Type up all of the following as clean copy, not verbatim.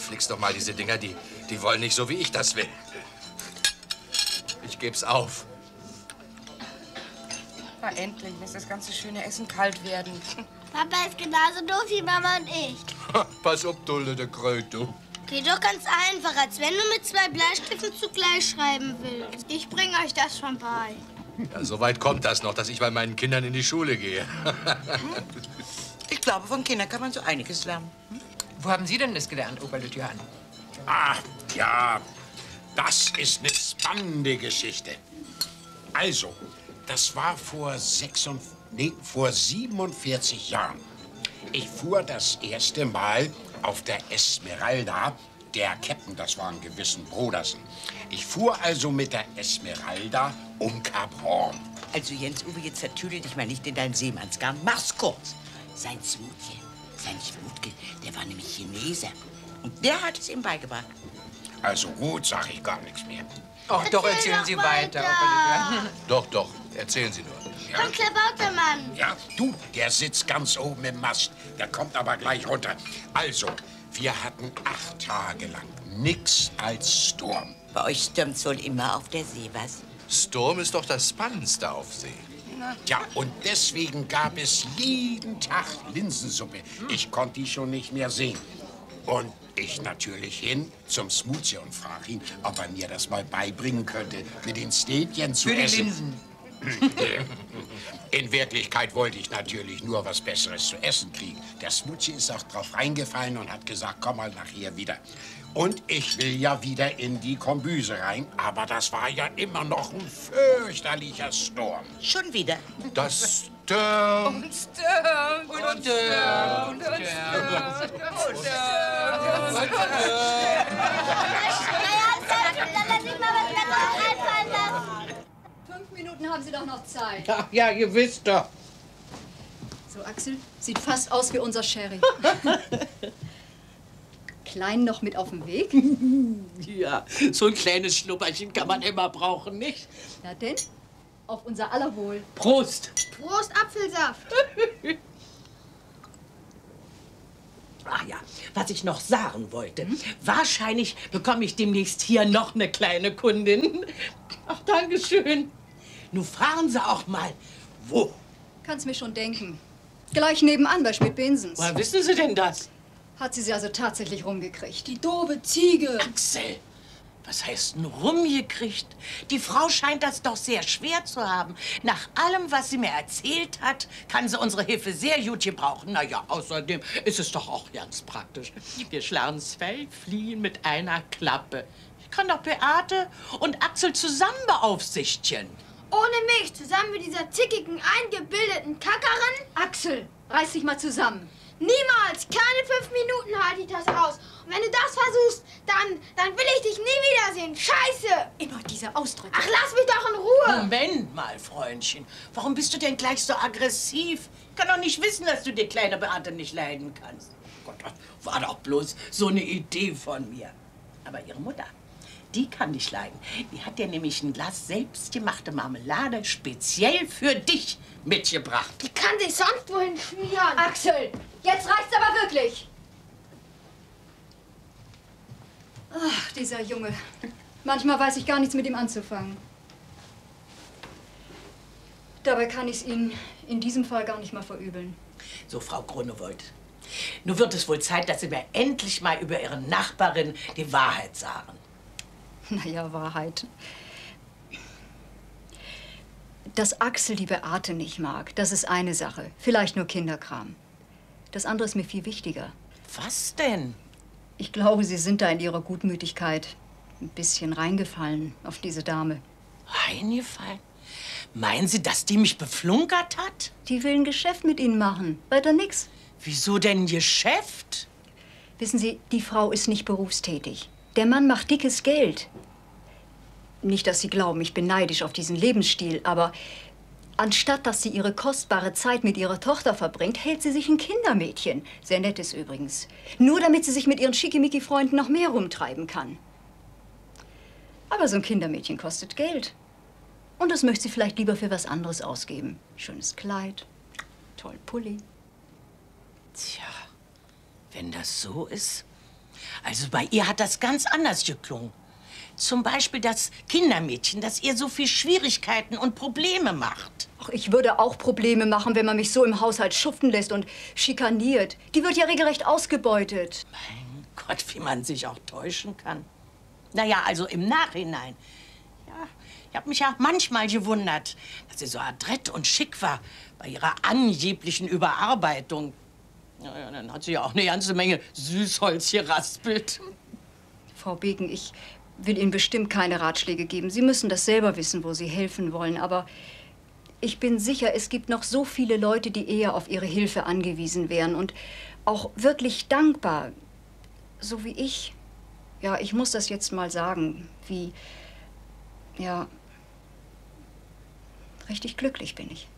verflixt doch mal, diese Dinger, die wollen nicht so, wie ich das will. Ich geb's auf. Na endlich, lässt das ganze schöne Essen kalt werden. Papa ist genauso doof wie Mama und ich. Pass auf, Dulde, der Kröt, du. Geht doch ganz einfach, als wenn du mit 2 Bleistiften zugleich schreiben willst. Ich bringe euch das schon bei. Ja, so weit kommt das noch, dass ich bei meinen Kindern in die Schule gehe. Ich glaube, von Kindern kann man so einiges lernen. Wo haben Sie denn das gelernt, Oberleutnant? Ah, ja, das ist eine spannende Geschichte. Also, das war vor 47 Jahren. Ich fuhr das erste Mal auf der Esmeralda. Der Captain, das war ein gewissen Brodersen. Ich fuhr also mit der Esmeralda um Kap Horn. Also Jens-Uwe, jetzt vertüdel dich mal nicht in dein Seemannsgarn. Mach's kurz. Sein Smutje, der war nämlich Chineser. Und der hat es ihm beigebracht. Also gut, sag ich gar nichts mehr. Ach doch, erzählen Sie weiter, Oberleutnant. Doch, erzählen Sie nur. Ja. Komm, Klabautermann. Ja, du, der sitzt ganz oben im Mast. Der kommt aber gleich runter. Also, wir hatten 8 Tage lang nix als Sturm. Bei euch stürmt's wohl immer auf der See, was? Sturm ist doch das Spannendste auf See. Ja, und deswegen gab es jeden Tag Linsensuppe. Ich konnte die schon nicht mehr sehen. Und ich natürlich hin zum Smoothie und frag ihn, ob er mir das mal beibringen könnte, mit den Stäbchen zu Für die essen. Linsen. In Wirklichkeit wollte ich natürlich nur was Besseres zu essen kriegen. Der Smoothie ist auch drauf reingefallen und hat gesagt, komm mal nachher wieder. Und ich will ja wieder in die Kombüse rein, aber das war ja immer noch ein fürchterlicher Sturm. Schon wieder? Das stürmt. Und stürmt. Und stürmt. Und stürmt. Dann lass ich mal was Besseres einfallen lassen. 5 Minuten haben Sie doch noch Zeit. Ach ja, ihr wisst doch. So, Axel, sieht fast aus wie unser Sherry. Klein noch mit auf dem Weg? Ja, so ein kleines Schnupperchen kann man immer brauchen, nicht? Na denn, auf unser aller Wohl. Prost! Prost, Apfelsaft. Ach ja, was ich noch sagen wollte. Wahrscheinlich bekomme ich demnächst hier noch eine kleine Kundin. Ach, danke schön. Nun fragen Sie auch mal, wo? Kann's mir schon denken. Gleich nebenan bei Schmidt-Bensens. Woher wissen Sie denn das? Hat sie also tatsächlich rumgekriegt. Die doofe Ziege. Axel, was heißt denn rumgekriegt? Die Frau scheint das doch sehr schwer zu haben. Nach allem, was sie mir erzählt hat, kann sie unsere Hilfe sehr gut gebrauchen. Na ja, außerdem ist es doch auch ganz praktisch. Wir schlagen 2 Fliegen mit einer Klappe. Ich kann doch Beate und Axel zusammen beaufsichtigen. Ohne mich, zusammen mit dieser zickigen, eingebildeten Kackerin? Axel, reiß dich mal zusammen. Niemals! Keine 5 Minuten halte ich das aus. Und wenn du das versuchst, dann will ich dich nie wiedersehen. Scheiße! Immer diese Ausdrücke. Ach, lass mich doch in Ruhe! Moment mal, Freundchen. Warum bist du denn gleich so aggressiv? Ich kann doch nicht wissen, dass du die kleine Beate nicht leiden kannst. Gott, das war doch bloß so eine Idee von mir. Aber ihre Mutter, die kann dich leiden. Die hat dir nämlich ein Glas selbstgemachte Marmelade speziell für dich mitgebracht. Die kann sich sonst wohin schmieren. Axel, jetzt reicht's aber wirklich. Ach, dieser Junge. Manchmal weiß ich gar nichts mit ihm anzufangen. Dabei kann ich es Ihnen in diesem Fall gar nicht mal verübeln. So, Frau Grunewold, nun wird es wohl Zeit, dass Sie mir endlich mal über Ihre Nachbarin die Wahrheit sagen. Naja, Wahrheit. Dass Axel die Beate nicht mag, das ist eine Sache. Vielleicht nur Kinderkram. Das andere ist mir viel wichtiger. Was denn? Ich glaube, Sie sind da in Ihrer Gutmütigkeit ein bisschen reingefallen auf diese Dame. Reingefallen? Meinen Sie, dass die mich beflunkert hat? Die will ein Geschäft mit Ihnen machen. Weiter nix. Wieso denn ein Geschäft? Wissen Sie, die Frau ist nicht berufstätig. Der Mann macht dickes Geld. Nicht, dass Sie glauben, ich bin neidisch auf diesen Lebensstil, aber anstatt dass sie ihre kostbare Zeit mit ihrer Tochter verbringt, hält sie sich ein Kindermädchen. Sehr nettes übrigens. Nur damit sie sich mit ihren Schickimicki-Freunden noch mehr rumtreiben kann. Aber so ein Kindermädchen kostet Geld. Und das möchte sie vielleicht lieber für was anderes ausgeben. Schönes Kleid, tollen Pulli. Tja, wenn das so ist. Also bei ihr hat das ganz anders geklungen. Zum Beispiel das Kindermädchen, das ihr so viel Schwierigkeiten und Probleme macht. Ach, ich würde auch Probleme machen, wenn man mich so im Haushalt schuften lässt und schikaniert. Die wird ja regelrecht ausgebeutet. Mein Gott, wie man sich auch täuschen kann. Naja, also im Nachhinein. Ja, ich habe mich ja manchmal gewundert, dass sie so adrett und schick war bei ihrer angeblichen Überarbeitung. Ja, dann hat sie ja auch eine ganze Menge Süßholz geraspelt. Frau Beken, ich will Ihnen bestimmt keine Ratschläge geben. Sie müssen das selber wissen, wo Sie helfen wollen. Aber ich bin sicher, es gibt noch so viele Leute, die eher auf Ihre Hilfe angewiesen wären und auch wirklich dankbar, so wie ich. Ja, ich muss das jetzt mal sagen, wie, ja, richtig glücklich bin ich.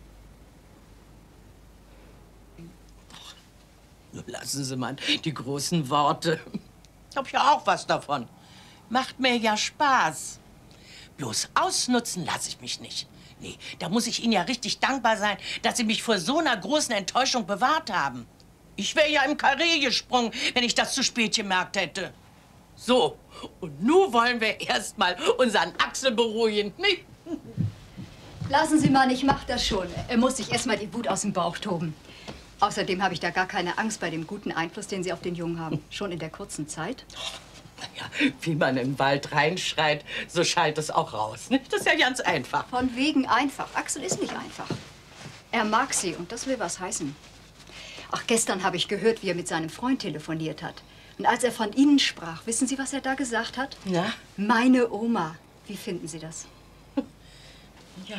Nur lassen Sie mal die großen Worte. Ich hab ja auch was davon. Macht mir ja Spaß. Bloß ausnutzen lasse ich mich nicht. Nee, da muss ich Ihnen ja richtig dankbar sein, dass Sie mich vor so einer großen Enttäuschung bewahrt haben. Ich wäre ja im Karree gesprungen, wenn ich das zu spät gemerkt hätte. So, und nun wollen wir erst mal unseren Axel beruhigen, nicht? Lassen Sie mal, ich mach das schon. Er muss sich erst mal die Wut aus dem Bauch toben. Außerdem habe ich da gar keine Angst bei dem guten Einfluss, den Sie auf den Jungen haben. Schon in der kurzen Zeit. Ja, wie man in den Wald reinschreit, so schallt es auch raus, nicht? Das ist ja ganz einfach. Von wegen einfach. Axel ist nicht einfach. Er mag Sie und das will was heißen. Ach, gestern habe ich gehört, wie er mit seinem Freund telefoniert hat. Und als er von Ihnen sprach, wissen Sie, was er da gesagt hat? Na? Meine Oma. Wie finden Sie das? Ja.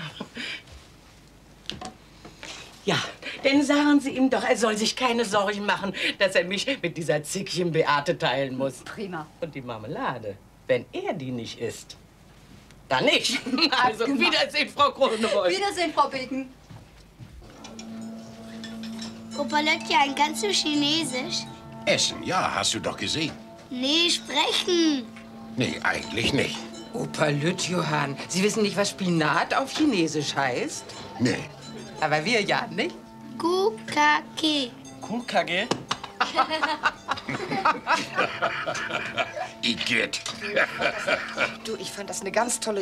Ja, denn sagen Sie ihm doch, er soll sich keine Sorgen machen, dass er mich mit dieser Zickchen Beate teilen muss. Prima. Und die Marmelade, wenn er die nicht isst, dann nicht. Also Abgemacht. Wiedersehen, Frau Kronenreuth. Wiedersehen, Frau Beken. Opa Löttchen, kannst du Chinesisch? Essen, ja, hast du doch gesehen. Nee, sprechen. Nee, eigentlich nicht. Opa Lütjohann, Sie wissen nicht, was Spinat auf Chinesisch heißt? Nee. Aber wir ja, nicht? Gukake. Kuhkacke? Igitt. Du, ich fand das eine ganz tolle